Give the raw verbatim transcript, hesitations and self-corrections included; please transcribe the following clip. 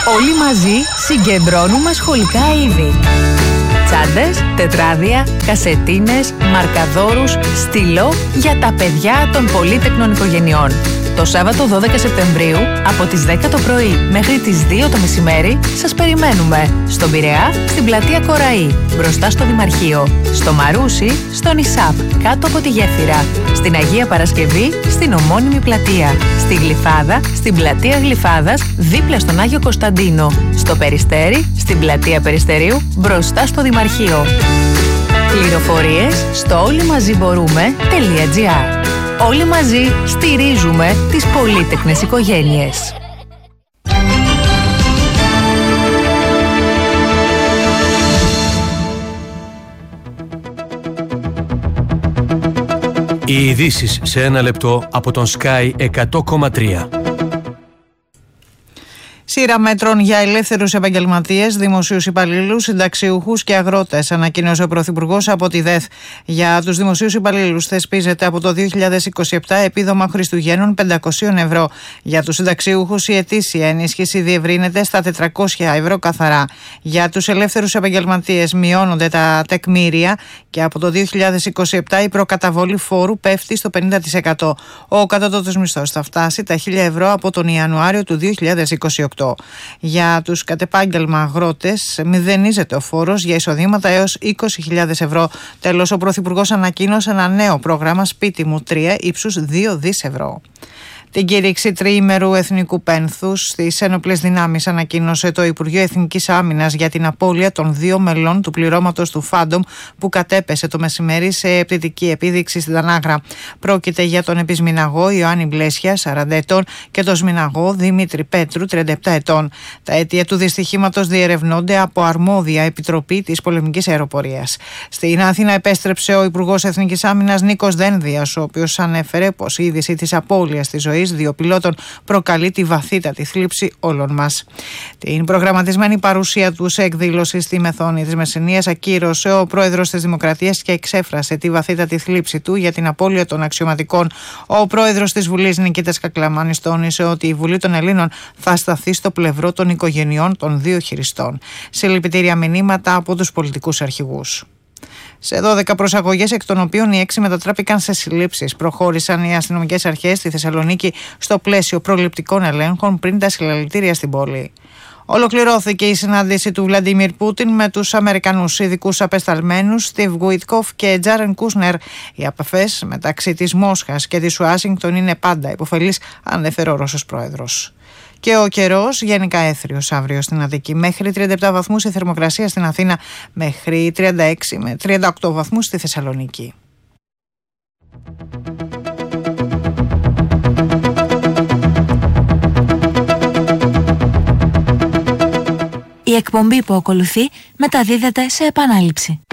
Όλοι μαζί συγκεντρώνουμε σχολικά είδη. Τσάντες, τετράδια, κασετίνες, μαρκαδόρους, στυλό για τα παιδιά των πολύτεκνων οικογενειών. Το Σάββατο δώδεκα Σεπτεμβρίου από τις δέκα το πρωί μέχρι τις δύο το μεσημέρι σας περιμένουμε στον Πειραιά, στην πλατεία Κοραή, μπροστά στο Δημαρχείο, στο Μαρούσι, στον Ισάπ, κάτω από τη Γέφυρα, στην Αγία Παρασκευή, στην ομώνυμη πλατεία, στη Γλυφάδα, στην πλατεία Γλυφάδας, δίπλα στον Άγιο Κωνσταντίνο, στο Περιστέρι, στην πλατεία Περιστερίου, μπροστά στο Δημαρχείο. Πληροφορίες στο όλοιμαζιμπορούμε.gr. Όλοι μαζί στηρίζουμε τις πολύτεκνες οικογένειες. Οι ειδήσεις σε ένα λεπτό από τον Sky εκατό κόμμα τρία. Σειρά μέτρων για ελεύθερους επαγγελματίες, δημοσίους υπαλλήλους, συνταξιούχους και αγρότες, ανακοίνωσε ο Πρωθυπουργός από τη ΔΕΘ. Για τους δημοσίους υπαλλήλους θεσπίζεται από το δύο χιλιάδες είκοσι επτά επίδομα Χριστουγέννων πεντακόσια ευρώ. Για τους συνταξιούχους η ετήσια ενίσχυση διευρύνεται στα τετρακόσια ευρώ καθαρά. Για τους ελεύθερους επαγγελματίες μειώνονται τα τεκμήρια και από το δύο χιλιάδες είκοσι επτά η προκαταβολή φόρου πέφτει στο πενήντα τοις εκατό. Ο κατώτατος μισθός θα φτάσει τα χίλια ευρώ από τον Ιανουάριο του δύο χιλιάδες είκοσι οκτώ. Για τους κατεπάγγελμα αγρότες μηδενίζεται ο φόρος για εισοδήματα έως είκοσι χιλιάδες ευρώ. Τέλος, ο Πρωθυπουργός ανακοίνωσε ένα νέο πρόγραμμα Σπίτι μου τρία ύψους δύο δισεκατομμύρια ευρώ. Την κήρυξη τριήμερου εθνικού πένθους στις ένοπλες δυνάμεις ανακοίνωσε το Υπουργείο Εθνικής Άμυνας για την απώλεια των δύο μελών του πληρώματος του Φάντομ που κατέπεσε το μεσημέρι σε πτυτική επίδειξη στην Τανάγρα. Πρόκειται για τον επισμηναγό Ιωάννη Μπλέσια, σαράντα ετών, και τον σμηναγό Δημήτρη Πέτρου, τριάντα επτά ετών. Τα αίτια του δυστυχήματος διερευνώνται από αρμόδια επιτροπή της πολεμικής αεροπορίας. Στην Αθήνα επέστρεψε ο Υπουργός Εθνικής Άμυνας Νίκος Δένδιας, ο οποίος ανέφερε πως η είδηση της απώλειας της ζωής δύο πιλότων προκαλεί τη βαθύτατη θλίψη όλων μας. Την προγραμματισμένη παρουσία του σε εκδήλωση στη Μεθόνη της Μεσσηνίας ακύρωσε ο πρόεδρος της Δημοκρατίας και εξέφρασε τη βαθύτατη θλίψη του για την απώλεια των αξιωματικών. Ο πρόεδρος της Βουλής Νικήτας Κακλαμάνης τόνισε ότι η Βουλή των Ελλήνων θα σταθεί στο πλευρό των οικογενειών των δύο χειριστών. Συλληπιτήρια μηνύματα από τους πολιτικούς αρχηγούς. Σε δώδεκα προσαγωγές, εκ των οποίων οι έξι μετατράπηκαν σε συλλήψεις, προχώρησαν οι αστυνομικές αρχές στη Θεσσαλονίκη στο πλαίσιο προληπτικών ελέγχων πριν τα συλλαλητήρια στην πόλη. Ολοκληρώθηκε η συνάντηση του Βλαντίμιρ Πούτιν με τους Αμερικανούς ειδικούς απεσταλμένους Στιβ Γουίτκοφ και Τζάρεν Κούσνερ. Οι επαφές μεταξύ της Μόσχας και της Ουάσιγκτον είναι πάντα υποφελείς, ανέφερε ο Ρώσος πρόεδρος. Και ο καιρός γενικά έθριος αύριο στην Αττική, μέχρι τριάντα επτά βαθμούς η θερμοκρασία στην Αθήνα, μέχρι τριάντα έξι με τριάντα οκτώ βαθμούς στη Θεσσαλονίκη. Η εκπομπή που ακολουθεί μεταδίδεται σε επανάληψη.